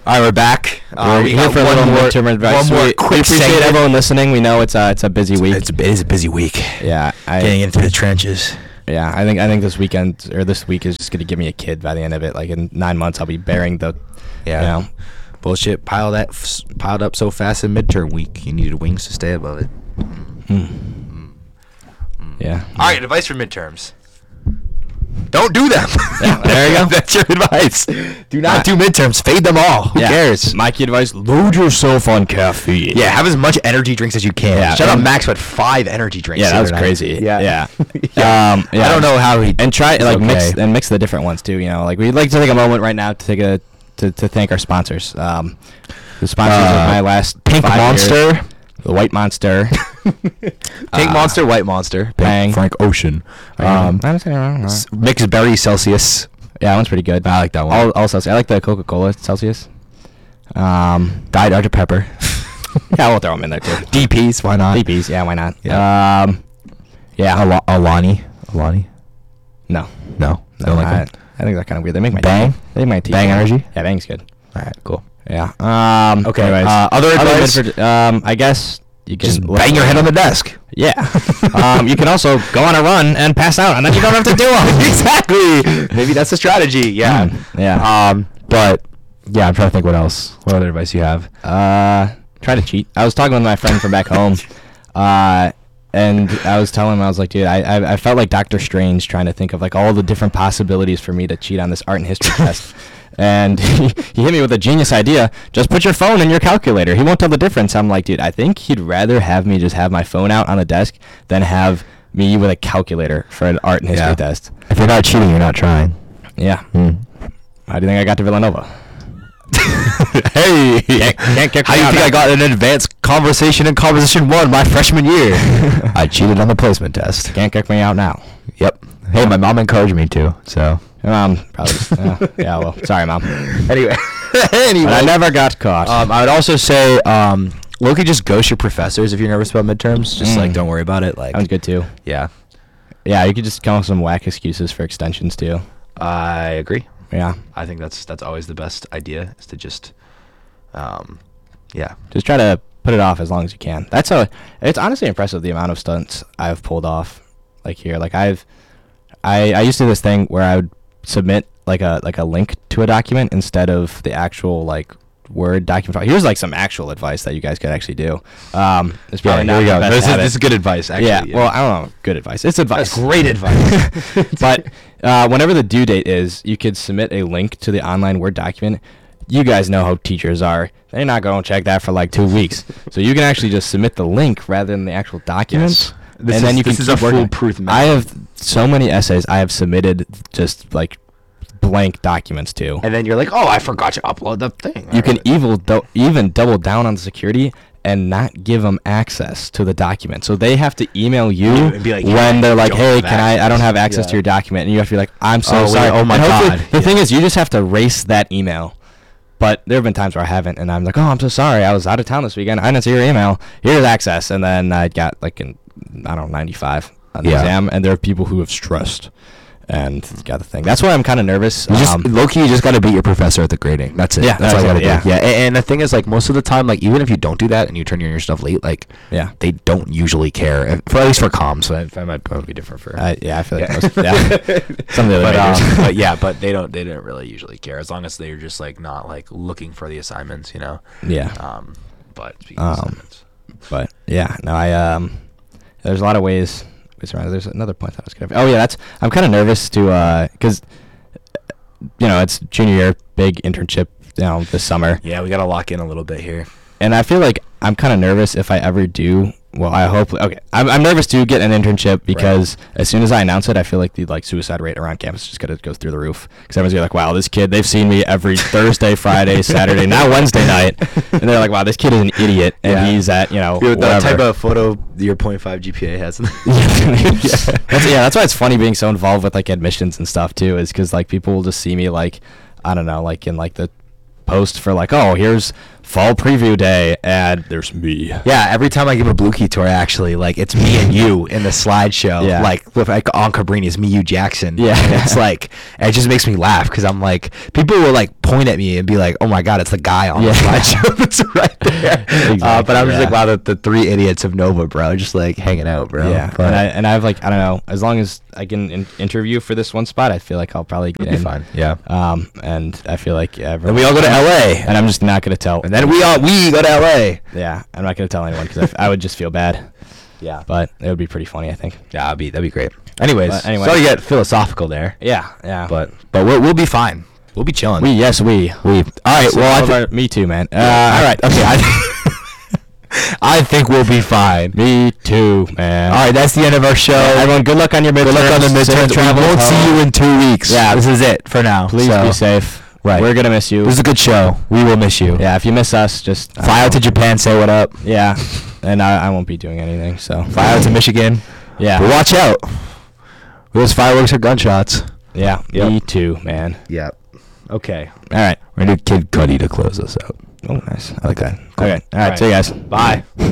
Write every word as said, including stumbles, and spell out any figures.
All right, we're back. Uh, We're we here got for a one little more, midterm advice. one more we, quick we appreciate segment. everyone listening. We know it's a it's a busy week. It's a, it is a busy week. yeah, I, Getting into the trenches. yeah. I think I think this weekend or this week is just gonna give me a kid by the end of it. Like in nine months, I'll be bearing the. Yeah. You know, Bullshit piled that f- piled up so fast in midterm week. You needed wings to stay above it. hmm. Yeah. All right, advice for midterms. Don't do them. Yeah, there you go. That's your advice. Do not Uh, do midterms. Fade them all. Who Yeah. cares? My key advice: load yourself on caffeine. Yeah, have as much energy drinks as you can. Yeah, Shout out and- Max with five energy drinks. Yeah, the that was other night. crazy. Yeah. Yeah. Yeah. Um, yeah. I don't know how he And try it's like mix okay. and mix the different ones too. You know, like we'd like to take a moment right now to take a to, to thank our sponsors. Um, the sponsors Uh, of my last Pink five Monster. years, the White Monster, Pink Uh, Monster, White Monster, Bang. Frank Ocean, Um, um, I'm saying wrong, s- mixed berry Celsius. yeah, that one's pretty good. I like that one. All, all Celsius. I like the Coca-Cola Celsius. Um, Diet Doctor Pepper. yeah, we'll throw them in there too. D Ps, why not? D Ps, yeah, why not? Yeah. Um, yeah. Al- Alani. Alani. No, No, no, don't like I, them. I think they're kind of weird. They make my Bang? Tea, they make my tea. Bang good. Energy? Yeah, Bang's good. All right, cool. Yeah. Um. Okay, anyways, uh, other advice? Midford- um. I guess you can Just let- bang your head on the desk. Yeah. um. You can also go on a run and pass out, and then you don't have to do them. Exactly. Maybe that's a strategy. Yeah. Mm, yeah. Um. But yeah, I'm trying to think what else. What other advice you have? Uh. Try to cheat. I was talking with my friend from back home. Uh. And I was telling him, I was like, dude, I, I I felt like Doctor Strange trying to think of like all the different possibilities for me to cheat on this art and history test. And he, he hit me with a genius idea. Just put your phone in your calculator. He won't tell the difference. I'm like, dude, I think he'd rather have me just have my phone out on a desk than have me with a calculator for an art and history Yeah. test. If you're not cheating, you're not trying. Yeah. Hmm. How do you think I got to Villanova? Hey, Can't- can't kick how me do you out think now. I got an advanced conversation in composition one my freshman year? I cheated on the placement test. Can't kick me out now. Yep. Hey, my mom encouraged me to. So Um, probably. Just, uh, yeah. Well, sorry, mom. anyway, anyway, But I never got caught. Um, I would also say, um, Loki, just ghost your professors if you're nervous about midterms. Just Mm. like don't worry about it. Like, That was good too. yeah, Yeah, you could just come up with some whack excuses for extensions too. I agree. Yeah. I think that's that's always the best idea is to just, um, yeah, Just try to put it off as long as you can. That's a. It's honestly impressive the amount of stunts I've pulled off, like here. Like I've, I I used to do this thing where I would submit like a like a link to a document instead of the actual like Word document file. Here's like some actual advice that you guys could actually do. Um, it's probably not the best This is, habit. this is good advice. Actually, yeah, Well, I don't know. Good advice. It's advice. That's great advice. But uh, whenever the due date is, you could submit a link to the online Word document. You guys know how teachers are. They're not going to check that for like two weeks. So you can actually just submit the link rather than the actual document. Yes. This and is- then you this can is a keep working. foolproof method. I have so many essays I have submitted just like blank documents to. And then you're like, oh, I forgot to upload the thing. You can evil do- even double down on the security and not give them access to the document. So they have to email you And be like, "Hey, when they're I like, don't "Hey, have can I? I don't have access." access to Yeah. your document," and you have to be like, "I'm so Oh, wait, sorry." oh my And hopefully- God. The Yeah. thing is, you just have to erase that email. But there have been times where I haven't, and I'm like, "Oh, I'm so sorry. I was out of town this weekend. I didn't see your email. Here's access." And then I got like an, I don't know, ninety-five on the Yeah. exam, and there are people who have stressed and got the thing. That's why I'm kind of nervous. You just Um, low-key, you just got to beat your professor at the grading. That's it. Yeah, that's all you got to do. exactly, Yeah, and, and the thing is, like, most of the time, like, even if you don't do that and you turn in your stuff late, like, yeah. they don't usually care. If- For at least for comms, so that might probably be different for. I, yeah, I feel like Yeah. most, yeah. Some of the other but, um, majors. but yeah, but they don't. They don't really usually care as long as they're just like not like looking for the assignments, you know. Yeah. Um, but speaking of Um, assignments, But yeah, no, I um, there's a lot of ways. wait, sorry, There's another point that I was gonna. Oh yeah, that's. I'm kind of nervous to uh, cause, you know, it's junior year, big internship, you know, this summer, yeah, we got to lock in a little bit here. and I feel like I'm kind of nervous if I ever do. Well, I hope. Okay, I'm I'm nervous to get an internship because as soon as I announce it, I feel like the like suicide rate around campus is just gonna go through the roof. Because everyone's gonna be like, "Wow, this kid. They've seen me every Thursday, Friday, Saturday, now Wednesday night," and they're like, "Wow, this kid is an idiot, and Yeah. he's at you know The whatever." type of photo your point five G P A has. yeah. That's, yeah, that's why it's funny being so involved with like admissions and stuff too, is because like people will just see me like, I don't know, like in like the post for like, oh, here's fall preview day, and there's me. Yeah, every time I give a Blue Key tour, actually, like it's me and you in the slideshow. Yeah. Like with like on Cabrini, it's me, you, Jackson. Yeah. And it's like it just makes me laugh because I'm like people will like point at me and be like, "Oh my god, it's the guy on Yeah. the slideshow that's right there." Exactly, uh, but I'm just yeah. like, wow, the, the three idiots of Nova, bro, just like hanging out, bro. Yeah, but and I and I've like I don't know. As long as I can in- interview for this one spot, I feel like I'll probably get it'll be in. fine. Yeah. Um, and I feel like yeah, Then we all go to L A, and I'm just not gonna tell. and then we all we go to L A. Yeah, I'm not gonna tell anyone because I, f- I would just feel bad. Yeah. But it would be pretty funny, I think. Yeah, that'd be that'd be great. Anyways, But anyway. sorry to get philosophical there, Yeah, yeah. but but we'll we'll be fine. We'll be chilling. we yes we we all right. So Well, I all of thi- our- me too, man. Uh, all right. Okay. I, I think we'll be fine. Me too, man. All right. That's the end of our show. Everyone, good luck on your midterms. Good luck on the Safe midterms. We travels won't see home. you in two weeks. Yeah. This is it for now. Please So, be safe. Right. We're gonna miss you. This is a good show. We will miss you. Yeah, if you miss us, just uh, Fly out to Japan. Say what up. Yeah, and I, I won't be doing anything. So Fly out to Michigan. yeah, But watch out. Those fireworks are gunshots. yeah. Yep. Me too, man. Yep. Okay. All right. We're gonna do Kid Cudi to close us out. Oh, nice. I like that. Cool. Okay. All right. See you guys. Bye.